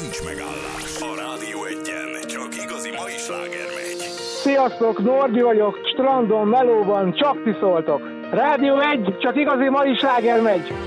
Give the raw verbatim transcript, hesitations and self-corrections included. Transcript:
nincs megállás. A Rádió Egyen csak igazi mai sláger megy. Sziasztok, Norbi vagyok, strandon, melóban, csak ti szóltok. Rádió egy, csak igazi mai sláger megy.